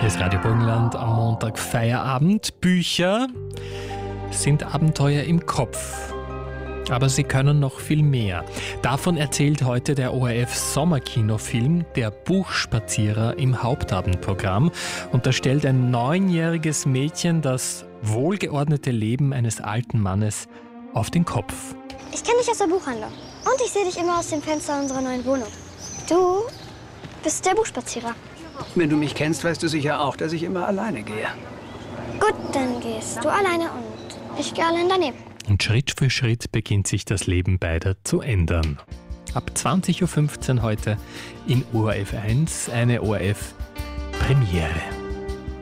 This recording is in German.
Hier ist Radio Burgenland am Montag Feierabend. Bücher sind Abenteuer im Kopf. Aber sie können noch viel mehr. Davon erzählt heute der ORF-Sommerkinofilm Der Buchspazierer im Hauptabendprogramm. Und da stellt ein 9-jähriges Mädchen das wohlgeordnete Leben eines alten Mannes auf den Kopf. Ich kenne dich aus der Buchhandlung. Und ich sehe dich immer aus dem Fenster unserer neuen Wohnung. Du bist der Buchspazierer. Wenn du mich kennst, weißt du sicher auch, dass ich immer alleine gehe. Gut, dann gehst du alleine und ich gehe allein daneben. Und Schritt für Schritt beginnt sich das Leben beider zu ändern. Ab 20.15 Uhr heute in ORF 1 eine ORF-Premiere.